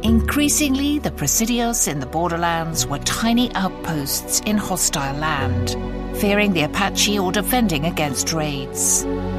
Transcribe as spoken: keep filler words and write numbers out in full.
Increasingly, the Presidios in the borderlands were tiny outposts in hostile land, fearing the Apache or defending against raids.